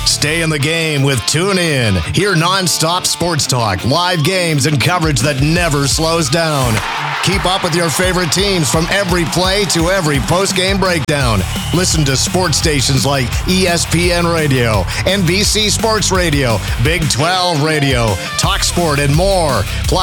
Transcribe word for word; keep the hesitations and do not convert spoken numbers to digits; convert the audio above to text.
Stay in the game with TuneIn. Hear nonstop sports talk, live games, and coverage that never slows down. Keep up with your favorite teams from every play to every post-game breakdown. Listen to sports stations like E S P N Radio, N B C Sports Radio, Big twelve Radio, Talk Sport, and more. Plus,